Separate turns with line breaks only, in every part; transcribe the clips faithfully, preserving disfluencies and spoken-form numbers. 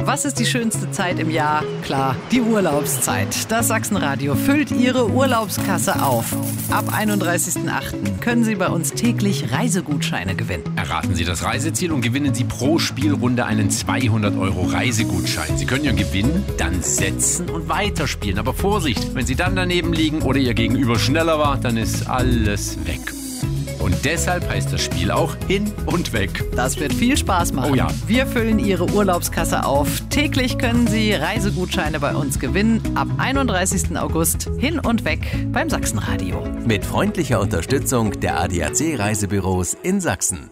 Was ist die schönste Zeit im Jahr? Klar, die Urlaubszeit. Das Sachsenradio füllt Ihre Urlaubskasse auf. Ab einunddreißigsten achten können Sie bei uns täglich Reisegutscheine gewinnen.
Erraten Sie das Reiseziel und gewinnen Sie pro Spielrunde einen zweihundert Euro Reisegutschein. Sie können Ihren Gewinn dann setzen und weiterspielen. Aber Vorsicht, wenn Sie dann daneben liegen oder Ihr Gegenüber schneller war, dann ist alles weg. Und deshalb heißt das Spiel auch Hin und Weg.
Das wird viel Spaß machen.
Oh ja.
Wir füllen Ihre Urlaubskasse auf. Täglich können Sie Reisegutscheine bei uns gewinnen. Ab einunddreißigsten August Hin und Weg beim Sachsenradio.
Mit freundlicher Unterstützung der A D A C-Reisebüros in Sachsen.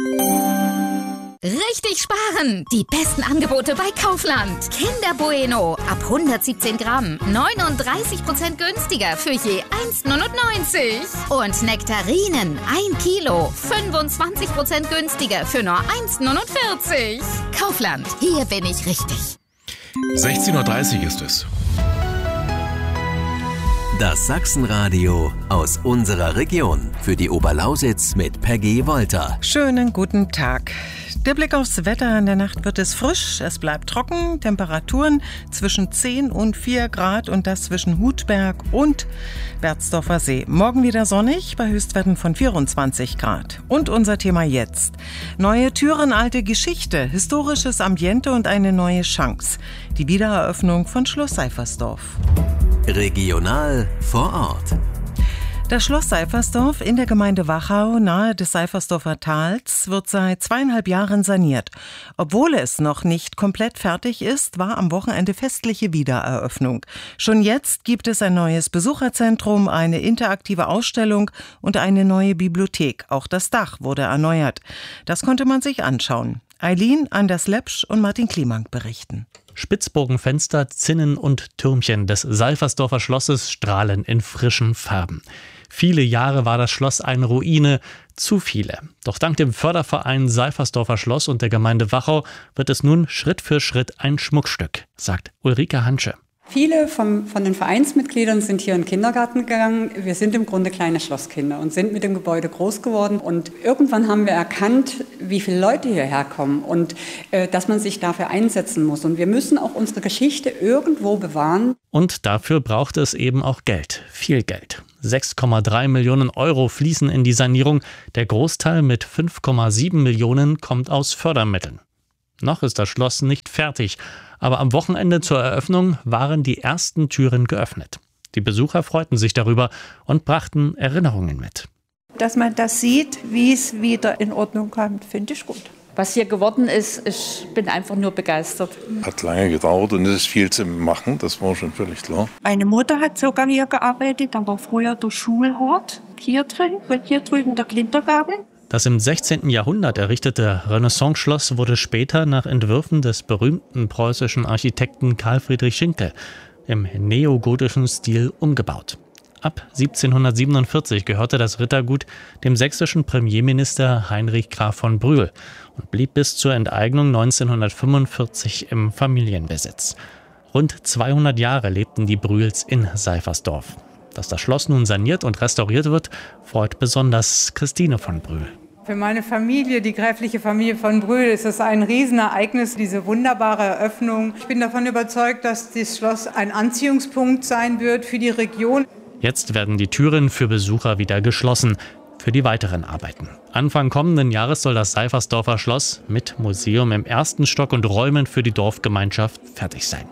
Richtig sparen! Die besten Angebote bei Kaufland. Kinder Bueno ab hundertsiebzehn Gramm. neununddreißig Prozent günstiger für je eins neunundneunzig. Und Nektarinen ein Kilo. fünfundzwanzig Prozent günstiger für nur eins neunundvierzig. Kaufland, hier bin ich richtig.
sechzehn Uhr dreißig ist es.
Das Sachsenradio aus unserer Region. Für die Oberlausitz mit Peggy Wolter.
Schönen guten Tag. Der Blick aufs Wetter. In der Nacht wird es frisch, es bleibt trocken. Temperaturen zwischen zehn und vier Grad und das zwischen Hutberg und Berzdorfer See. Morgen wieder sonnig bei Höchstwerten von vierundzwanzig Grad. Und unser Thema jetzt. Neue Türen, alte Geschichte, historisches Ambiente und eine neue Chance. Die Wiedereröffnung von Schloss Seifersdorf.
Regional vor Ort.
Das Schloss Seifersdorf in der Gemeinde Wachau nahe des Seifersdorfer Tals wird seit zweieinhalb Jahren saniert. Obwohl es noch nicht komplett fertig ist, war am Wochenende festliche Wiedereröffnung. Schon jetzt gibt es ein neues Besucherzentrum, eine interaktive Ausstellung und eine neue Bibliothek. Auch das Dach wurde erneuert. Das konnte man sich anschauen. Eileen, Anders Lepsch und Martin Klimank berichten.
Spitzbogenfenster, Zinnen und Türmchen des Seifersdorfer Schlosses strahlen in frischen Farben. Viele Jahre war das Schloss eine Ruine, zu viele. Doch dank dem Förderverein Seifersdorfer Schloss und der Gemeinde Wachau wird es nun Schritt für Schritt ein Schmuckstück, sagt Ulrike Hansche.
Viele vom, von den Vereinsmitgliedern sind hier in den Kindergarten gegangen. Wir sind im Grunde kleine Schlosskinder und sind mit dem Gebäude groß geworden. Und irgendwann haben wir erkannt, wie viele Leute hierher kommen und äh, dass man sich dafür einsetzen muss. Und wir müssen auch unsere Geschichte irgendwo bewahren.
Und dafür braucht es eben auch Geld, viel Geld. sechs Komma drei Millionen Euro fließen in die Sanierung. Der Großteil mit fünf Komma sieben Millionen kommt aus Fördermitteln. Noch ist das Schloss nicht fertig, aber am Wochenende zur Eröffnung waren die ersten Türen geöffnet. Die Besucher freuten sich darüber und brachten Erinnerungen mit.
Dass man das sieht, wie es wieder in Ordnung kommt, finde ich gut.
Was hier geworden ist, ich bin einfach nur begeistert.
Hat lange gedauert und es ist viel zu machen, das war schon völlig klar.
Meine Mutter hat sogar hier gearbeitet, da war früher der Schulhort hier drin und hier drüben der Kindergarten.
Das im sechzehnten Jahrhundert errichtete Renaissance-Schloss wurde später nach Entwürfen des berühmten preußischen Architekten Karl Friedrich Schinkel im neogotischen Stil umgebaut. Ab siebzehnhundertsiebenundvierzig gehörte das Rittergut dem sächsischen Premierminister Heinrich Graf von Brühl und blieb bis zur Enteignung neunzehnhundertfünfundvierzig im Familienbesitz. Rund zweihundert Jahre lebten die Brühls in Seifersdorf. Dass das Schloss nun saniert und restauriert wird, freut besonders Christine von Brühl.
Für meine Familie, die gräfliche Familie von Brühl, ist es ein Riesenereignis, diese wunderbare Eröffnung. Ich bin davon überzeugt, dass das Schloss ein Anziehungspunkt sein wird für die Region.
Jetzt werden die Türen für Besucher wieder geschlossen für die weiteren Arbeiten. Anfang kommenden Jahres soll das Seifersdorfer Schloss mit Museum im ersten Stock und Räumen für die Dorfgemeinschaft fertig sein.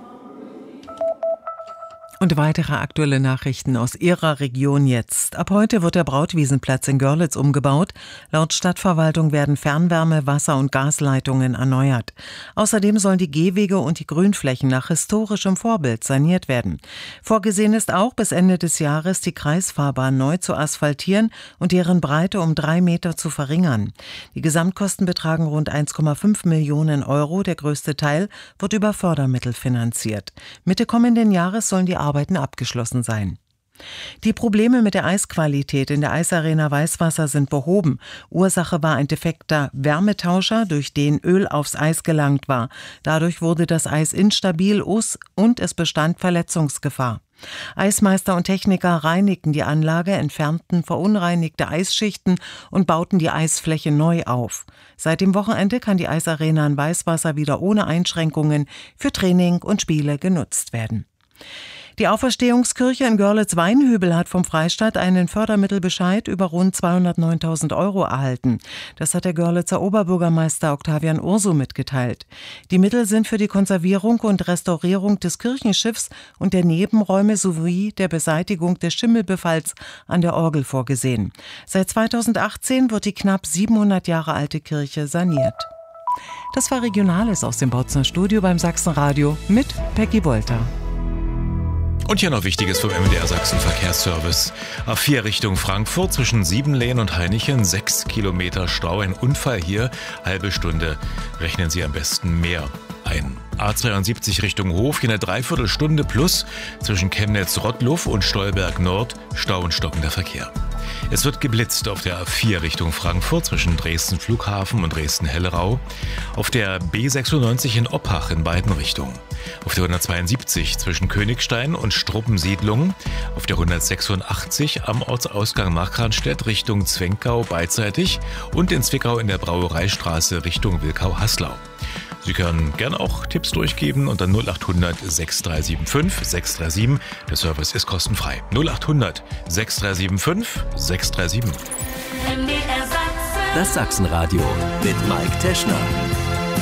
Und weitere aktuelle Nachrichten aus Ihrer Region jetzt. Ab heute wird der Brautwiesenplatz in Görlitz umgebaut. Laut Stadtverwaltung werden Fernwärme-, Wasser- und Gasleitungen erneuert. Außerdem sollen die Gehwege und die Grünflächen nach historischem Vorbild saniert werden. Vorgesehen ist auch, bis Ende des Jahres die Kreisfahrbahn neu zu asphaltieren und deren Breite um drei Meter zu verringern. Die Gesamtkosten betragen rund eins Komma fünf Millionen Euro. Der größte Teil wird über Fördermittel finanziert. Mitte kommenden Jahres sollen die Arbeiten abgeschlossen sein. Die Probleme mit der Eisqualität in der Eisarena Weißwasser sind behoben. Ursache war ein defekter Wärmetauscher, durch den Öl aufs Eis gelangt war. Dadurch wurde das Eis instabil und es bestand Verletzungsgefahr. Eismeister und Techniker reinigten die Anlage, entfernten verunreinigte Eisschichten und bauten die Eisfläche neu auf. Seit dem Wochenende kann die Eisarena in Weißwasser wieder ohne Einschränkungen für Training und Spiele genutzt werden. Die Auferstehungskirche in Görlitz-Weinhübel hat vom Freistaat einen Fördermittelbescheid über rund zweihundertneuntausend Euro erhalten. Das hat der Görlitzer Oberbürgermeister Octavian Urso mitgeteilt. Die Mittel sind für die Konservierung und Restaurierung des Kirchenschiffs und der Nebenräume sowie der Beseitigung des Schimmelbefalls an der Orgel vorgesehen. Seit zweitausendachtzehn wird die knapp siebenhundert Jahre alte Kirche saniert. Das war Regionales aus dem Bautzner Studio beim Sachsenradio mit Peggy Wolter.
Und hier noch Wichtiges vom M D R Sachsen Verkehrsservice. A vier Richtung Frankfurt zwischen Siebenlehn und Hainichen, sechs Kilometer Stau. Ein Unfall hier, halbe Stunde. Rechnen Sie am besten mehr ein. A zweiundsiebzig Richtung Hof, hier eine Dreiviertelstunde plus zwischen Chemnitz-Rottluff und Stolberg Nord, Stau und stockender Verkehr. Es wird geblitzt auf der A vier Richtung Frankfurt zwischen Dresden Flughafen und Dresden-Hellerau, auf der B sechsundneunzig in Oppach in beiden Richtungen, auf der hundertzweiundsiebzig zwischen Königstein und Struppensiedlung, auf der hundertsechsundachtzig am Ortsausgang Markranstädt Richtung Zwenkau beidseitig und in Zwickau in der Brauereistraße Richtung Wilkau-Haslau. Sie können gerne auch Tipps durchgeben unter null acht hundert sechs drei sieben fünf sechs drei sieben. Der Service ist kostenfrei. null acht hundert sechs drei sieben fünf sechs drei sieben.
Das Sachsenradio mit Mike Teschner.